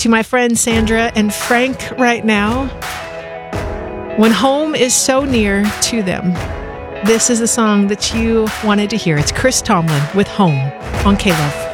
To my friends Sandra and Frank right now, when home is so near to them, this is a song that you wanted to hear. It's Chris Tomlin with Home on K-Love.